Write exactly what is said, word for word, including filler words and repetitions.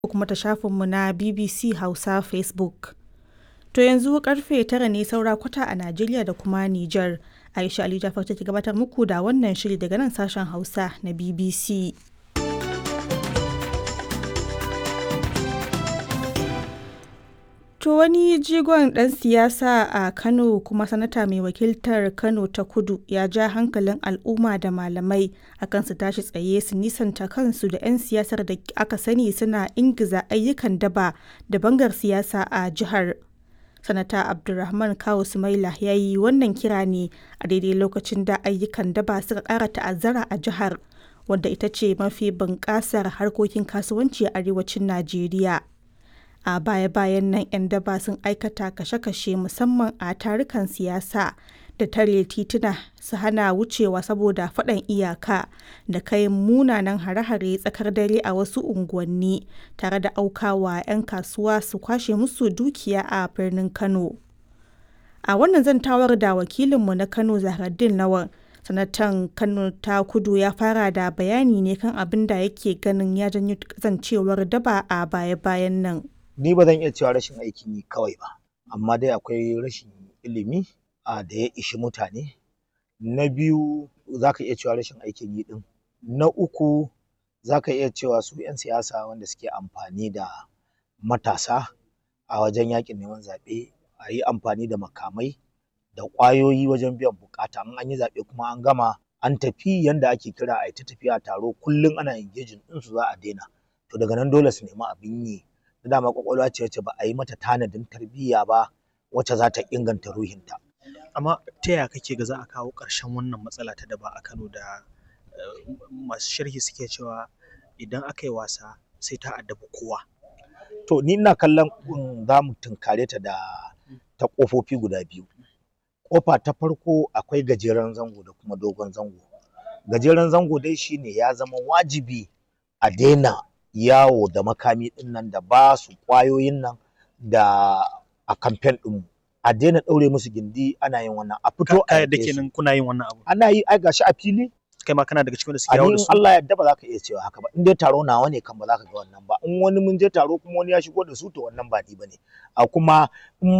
ko kuma ta shafinmu na B B C Hausa Facebook. To yanzu karfe tara ne saura kwata a Najeriya da kuma Nijar. Aisha Ali Jafar take gabatar muku da wannan shiri daga nan sashen Hausa na B B C. To wani jigon ɗan siyasa a Kano kuma sanata mai wakiltar Kano ta Kudu ya ja hankalin al'umma da malamai akan su tashi tsaye su nisanta kansu da 'yan siyasar da aka sani suna ingiza ayyukan daba da bangar siyasa a jihar. Sanata Abdulrahman Kawu Sumaila ya yi wannan kira ne a daidai lokacin da ayyukan daba suka ƙara ta'azzara a jihar, wadda ita ce mafi bunƙasar harkokin kasuwanci a arewacin Najeriya. A baya-bayan nan 'yan daba sun aikata kashe-kashe musamman a tarukan siyasa da tare tituna su hana wucewa saboda faɗan iyaka da kai munanan hare-hare tsakar dare a wasu unguwanni tare da aukawa 'yan kasuwa su kwashe musu dukiya a birnin Kano. A wannan zantawar da wakilinmu na Kano Zahraddeen Lawan, sanatan Kano ta Kudu ya fara da bayani ne kan abin da yake ganin ya janyo kasancewar daba a baya-bayan nan. Ni ba zan iya cewa rashin aikin yi kawai ba, amma dai akwai rashin ilimi a da ya ishi mutane. Na biyu za ka iya cewa rashin aikin yi ɗin. Na uku za ka iya cewa su 'yan siyasa wanda suke amfani da matasa a wajen yaƙin neman zaɓe, a yi amfani da makamai da ƙwayoyi wajen biyan buƙata. In an yi zaɓe kuma an gama an tafi yanda ake kira a yi ta tafiya taro kullum ana engaging ɗinsu za a daina. To daga nan dole su nemi abin yi. Da dama kwakwalwa ce wacce ba a yi mata tanadin tarbiyya ba wacce za ta inganta ruhinta. Amma ta yaya kake ga za a kawo ƙarshen wannan matsala ta daba a Kano da masu sharhi suke cewa idan aka yi wasa sai ta addabi kowa? To ni ina kallon za mu tunkare ta da ta ƙofofi guda biyu. Ƙofa ta farko akwai gajeren zango da kuma dogon zango. Gajeren zango dai shine ya zama wajibi a daina yawo da makami ɗin nan da ba su ƙwayoyin nan da a kamfen ɗinmu. A daina ɗaure musu gindi ana yin wannan. A fito a yadda kenan kuna yin wannan abu. Ana yi ai gashi a fili. Kai ma kana daga cikin da suke yawo da su. Allah yadda ba za ka iya cewa haka ba. In dai taro nawa ne kan ba za ka ga wannan ba. In wani mun je taro kuma wani ya shigo da su to wannan ba ni bane. A kuma in